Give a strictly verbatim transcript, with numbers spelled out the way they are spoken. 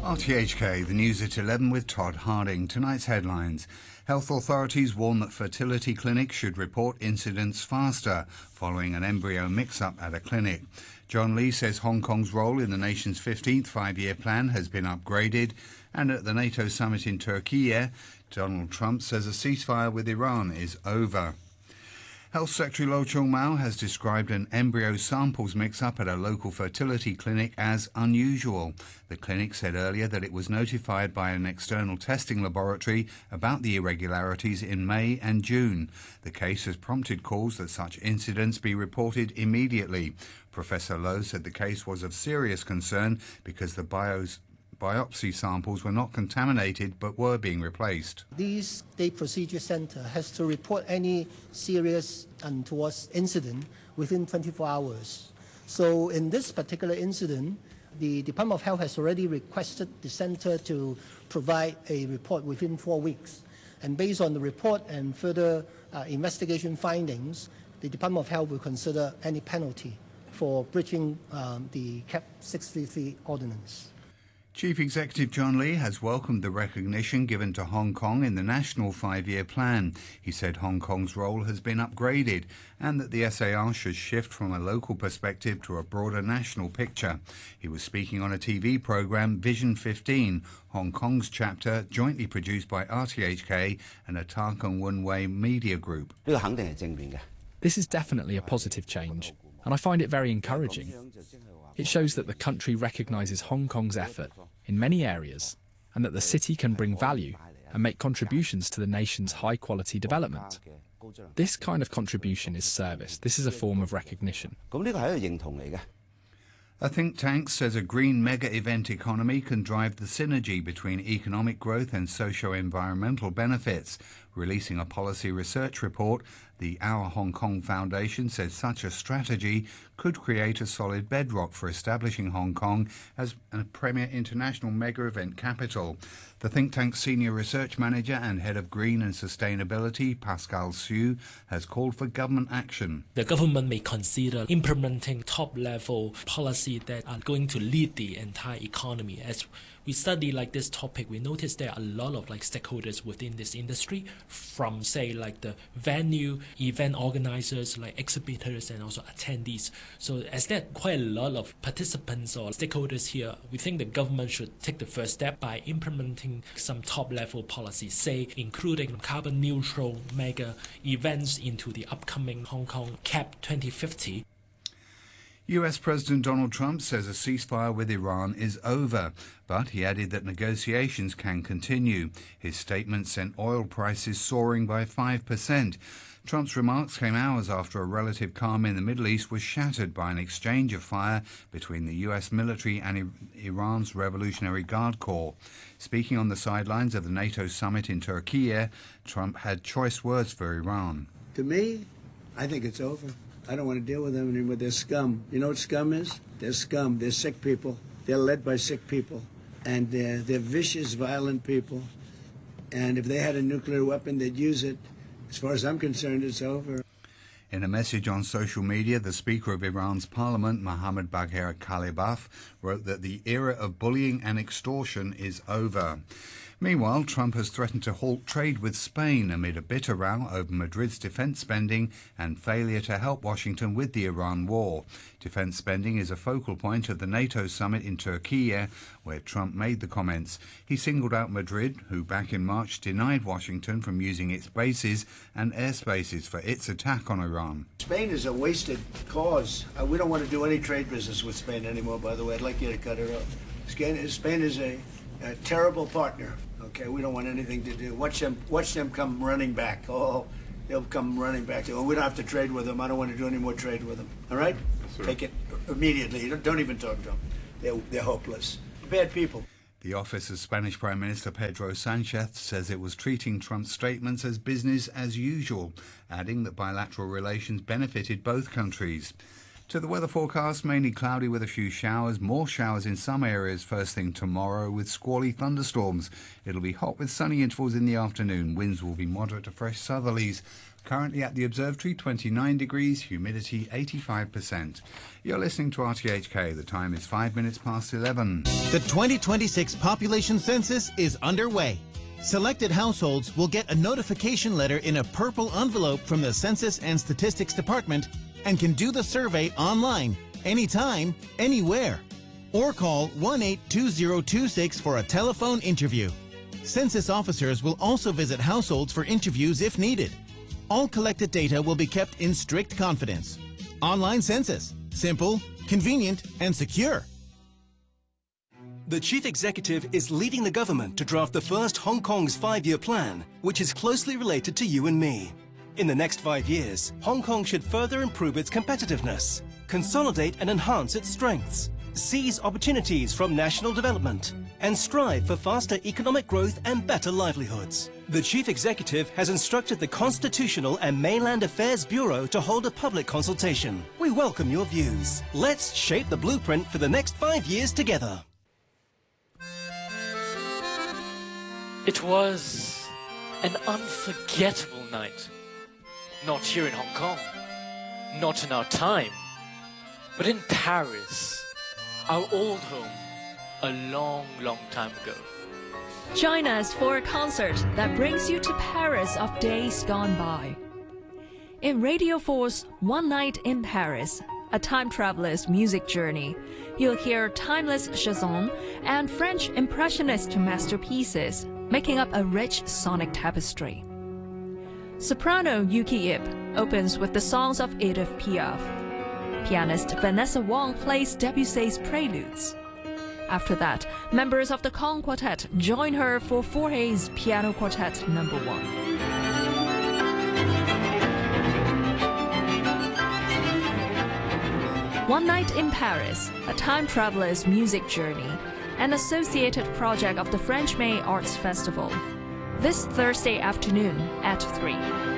R T H K, the news at eleven with Todd Harding. Tonight's headlines. Health authorities warn that fertility clinics should report incidents faster following an embryo mix-up at a clinic. John Lee says Hong Kong's role in the nation's fifteenth five-year plan has been upgraded. And at the NATO summit in Turkey, Donald Trump says a ceasefire with Iran is over. Health Secretary Lo Chung-mau has described an embryo samples mix-up at a local fertility clinic as unusual. The clinic said earlier that it was notified by an external testing laboratory about the irregularities in May and June. The case has prompted calls that such incidents be reported immediately. Professor Lo said the case was of serious concern because the bios biopsy samples were not contaminated but were being replaced. The State Procedure Center has to report any serious untoward incident within twenty-four hours. So in this particular incident, the Department of Health has already requested the center to provide a report within four weeks. And based on the report and further uh, investigation findings, the Department of Health will consider any penalty for breaching um, the C A P six thirty-three ordinance. Chief Executive John Lee has welcomed the recognition given to Hong Kong in the National Five-Year Plan. He said Hong Kong's role has been upgraded and that the S A R should shift from a local perspective to a broader national picture. He was speaking on a T V programme, Vision fifteen, Hong Kong's chapter, jointly produced by R T H K and a Ta Kung Wan Wei media group. This is definitely a positive change, and I find it very encouraging. It shows that the country recognises Hong Kong's effort in many areas and that the city can bring value and make contributions to the nation's high-quality development. This kind of contribution is service. This is a form of recognition. A think tank says a green mega-event economy can drive the synergy between economic growth and socio-environmental benefits. Releasing a policy research report, the Our Hong Kong Foundation says such a strategy could create a solid bedrock for establishing Hong Kong as a premier international mega-event capital. The think tank's senior research manager and head of green and sustainability, Pascal Su, has called for government action. The government may consider implementing top-level policy that are going to lead the entire economy. As we study like this topic, we notice there are a lot of like stakeholders within this industry, from say like the venue, event organizers, like exhibitors and also attendees. So as there are quite a lot of participants or stakeholders here, we think the government should take the first step by implementing some top-level policies, say including carbon neutral mega events into the upcoming Hong Kong C A P twenty fifty. U S President Donald Trump says a ceasefire with Iran is over, but he added that negotiations can continue. His statement sent oil prices soaring by five percent. Trump's remarks came hours after a relative calm in the Middle East was shattered by an exchange of fire between the U S military and Iran's Revolutionary Guard Corps. Speaking on the sidelines of the NATO summit in Turkey, Trump had choice words for Iran. To me, I think it's over. I don't want to deal with them anymore. They're scum. You know what scum is? They're scum. They're sick people. They're led by sick people. And they're, they're vicious, violent people. And if they had a nuclear weapon, they'd use it. As far as I'm concerned, it's over. In a message on social media, the Speaker of Iran's parliament, Mohammad Bagher Khalibaf, wrote that the era of bullying and extortion is over. Meanwhile, Trump has threatened to halt trade with Spain amid a bitter row over Madrid's defence spending and failure to help Washington with the Iran war. Defence spending is a focal point of the NATO summit in Turkey, where Trump made the comments. He singled out Madrid, who back in March denied Washington from using its bases and airspaces for its attack on Iran. Spain is a wasted cause. Uh, we don't want to do any trade business with Spain anymore, by the way. I'd like you to cut it off. Spain is a, a terrible partner. Okay, we don't want anything to do. Watch them, watch them come running back. Oh, they'll come running back. Oh, we don't have to trade with them. I don't want to do any more trade with them. All right? Yes, take it immediately. Don't, don't even talk to them. They're, they're hopeless. Bad people. The office of Spanish Prime Minister Pedro Sanchez says it was treating Trump's statements as business as usual, adding that bilateral relations benefited both countries. To the weather forecast, mainly cloudy with a few showers, more showers in some areas first thing tomorrow with squally thunderstorms. It'll be hot with sunny intervals in the afternoon. Winds will be moderate to fresh southerlies. Currently at the observatory, twenty-nine degrees, humidity eighty-five percent. You're listening to R T H K. The time is five minutes past eleven. The twenty twenty-six population census is underway. Selected households will get a notification letter in a purple envelope from the Census and Statistics Department and can do the survey online, anytime, anywhere. Or call one eight two zero two six for a telephone interview. Census officers will also visit households for interviews if needed. All collected data will be kept in strict confidence. Online census. Simple, convenient, and secure. The Chief Executive is leading the government to draft the first Hong Kong's five-year plan, which is closely related to you and me. In the next five years, Hong Kong should further improve its competitiveness, consolidate and enhance its strengths, seize opportunities from national development, and strive for faster economic growth and better livelihoods. The Chief Executive has instructed the Constitutional and Mainland Affairs Bureau to hold a public consultation. We welcome your views. Let's shape the blueprint for the next five years together. It was an unforgettable night. Not here in Hong Kong, not in our time, but in Paris, our old home, a long, long time ago. Join us for a concert that brings you to Paris of days gone by. In Radio four's One Night in Paris, a time traveler's music journey, you'll hear timeless chansons and French impressionist masterpieces, making up a rich sonic tapestry. Soprano Yuki Ip opens with the songs of Edith Piaf. Pianist Vanessa Wong plays Debussy's Preludes. After that, members of the Kong Quartet join her for Forey's Piano Quartet number one. One Night in Paris, a time traveler's music journey, an associated project of the French May Arts Festival. This Thursday afternoon at three.